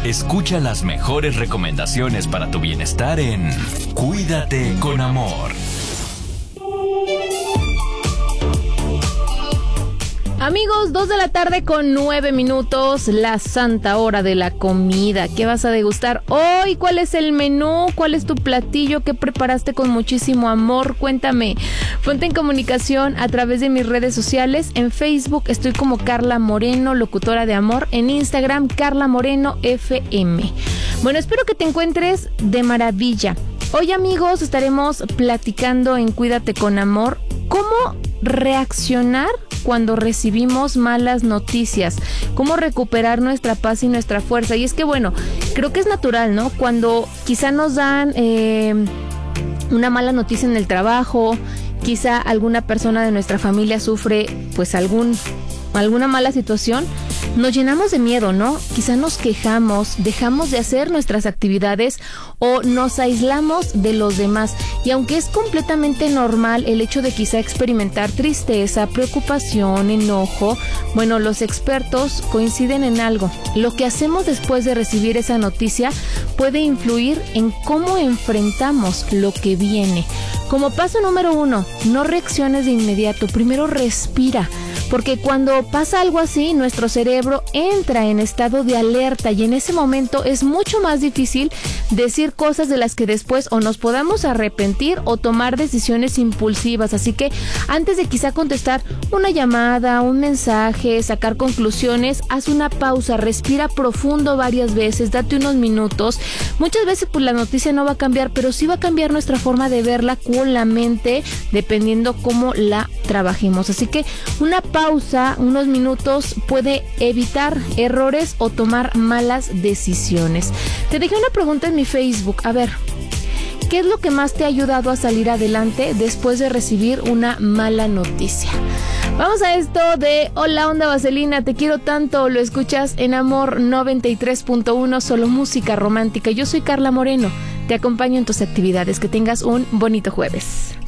Escucha las mejores recomendaciones para tu bienestar en Cuídate con Amor. Amigos, 2:09 p.m, la santa hora de la comida. ¿Qué vas a degustar hoy? ¿Cuál es el menú? ¿Cuál es tu platillo? ¿Qué preparaste con muchísimo amor? Cuéntame. Ponte en comunicación a través de mis redes sociales. En Facebook estoy como Carla Moreno, locutora de amor. En Instagram, Carla Moreno FM. Bueno, espero que te encuentres de maravilla. Hoy, amigos, estaremos platicando en Cuídate con Amor cómo reaccionar cuando recibimos malas noticias, cómo recuperar nuestra paz y nuestra fuerza. Y es que, bueno, creo que es natural, ¿no? Cuando quizá nos dan una mala noticia en el trabajo, quizá alguna persona de nuestra familia sufre pues alguna mala situación, nos llenamos de miedo, ¿no? Quizá nos quejamos, dejamos de hacer nuestras actividades o nos aislamos de los demás. Y aunque es completamente normal el hecho de quizá experimentar tristeza, preocupación, enojo, bueno, los expertos coinciden en algo. Lo que hacemos después de recibir esa noticia puede influir en cómo enfrentamos lo que viene. Como paso número 1, no reacciones de inmediato, primero respira. Porque cuando pasa algo así, nuestro cerebro entra en estado de alerta y en ese momento es mucho más difícil decir cosas de las que después o nos podamos arrepentir o tomar decisiones impulsivas. Así que antes de quizá contestar una llamada, un mensaje, sacar conclusiones, haz una pausa, respira profundo varias veces, date unos minutos. Muchas veces pues la noticia no va a cambiar, pero sí va a cambiar nuestra forma de verla con la mente, dependiendo cómo la trabajemos. Así que una pausa, unos minutos, puede evitar errores o tomar malas decisiones. Te dejé una pregunta en mi Facebook. A ver, ¿qué es lo que más te ha ayudado a salir adelante después de recibir una mala noticia? Vamos a esto de Hola Onda Vaselina, te quiero tanto. Lo escuchas en Amor 93.1, solo música romántica. Yo soy Carla Moreno, te acompaño en tus actividades. Que tengas un bonito jueves.